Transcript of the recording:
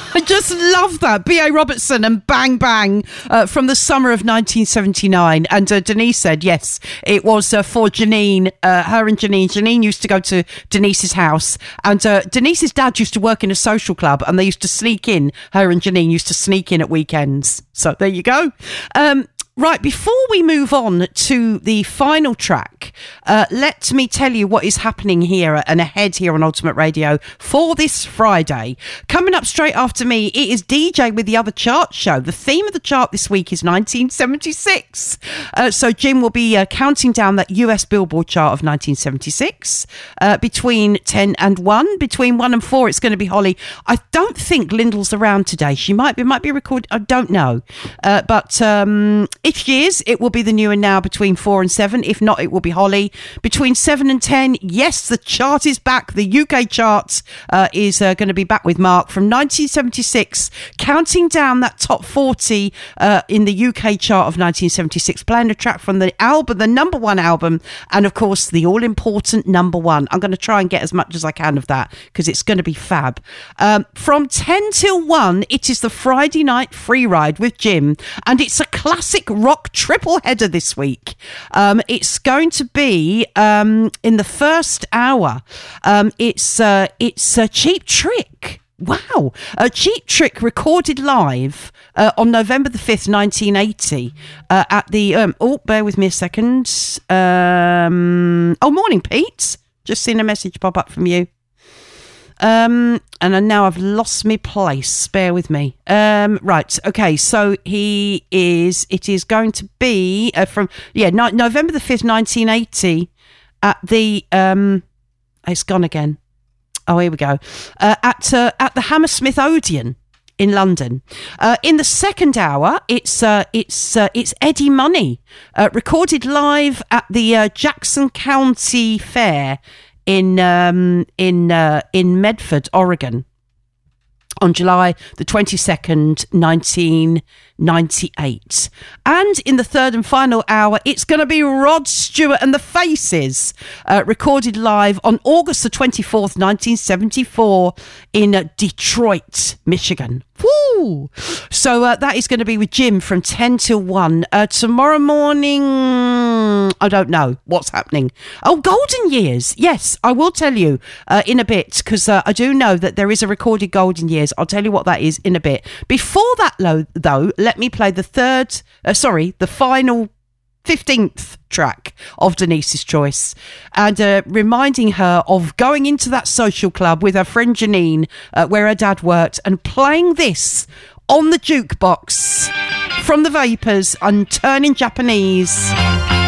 I just love that. B.A. Robertson and Bang Bang from the summer of 1979. And Denise said, yes, it was for Janine, her and Janine. Janine used to go to Denise's house, and Denise's dad used to work in a social club, and they used to sneak in, her and Janine used to sneak in at weekends. So there you go. Right, before we move on to the final track, let me tell you what is happening here and ahead here on Ultimate Radio for this Friday. Coming up straight after me, it is DJ with the Other Chart Show. The theme of the chart this week is 1976. So Jim will be counting down that US Billboard chart of 1976 between 10 and 1. Between 1 and 4, it's going to be Holly. I don't think Lyndall's around today. She might be recorded. I don't know. But if she is, it will be the new and now between 4 and 7. If not, it will be Holly. Between 7 and 10, yes, the chart is back. The UK chart is going to be back with Mark from 1976, counting down that top 40 in the UK chart of 1976, playing a track from the album, the number one album, and of course the all-important number one. I'm going to try and get as much as I can of that because it's going to be fab. From 10 till 1, it is the Friday night free ride with Jim, and it's a classic rock triple header this week. It's going to be in the first hour. It's a Cheap Trick. Wow. A Cheap Trick recorded live on November the 5th, 1980 at the... bear with me a second. Morning, Pete. Just seen a message pop up from you. And now I've lost my place. Bear with me. Right. Okay. So it is going to be from November the 5th, 1980 at the, it's gone again. Oh, here we go. At the Hammersmith Odeon in London. In the second hour, it's Eddie Money, recorded live at the Jackson County Fair in Medford, Oregon, on July the 22nd, 1998. And in the third and final hour, it's going to be Rod Stewart and the Faces, recorded live on August the 24th, 1974 in Detroit, Michigan. Woo! So that is going to be with Jim from 10 till 1. Tomorrow morning, I don't know what's happening. Oh, Golden Years. Yes, I will tell you in a bit, because I do know that there is a recorded Golden Years. I'll tell you what that is in a bit. Before that, though, let me play the final 15th track of Denise's choice, and reminding her of going into that social club with her friend Janine, where her dad worked, and playing this on the jukebox from the Vapors and Turning Japanese.